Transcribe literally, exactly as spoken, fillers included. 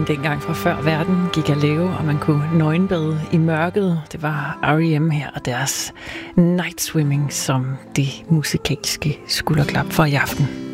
dengang fra før verden gik at lave, og man kunne nøgenbade i mørket. Det var R E M her og deres Night Swimming som det musikalske skulderklap for i aften.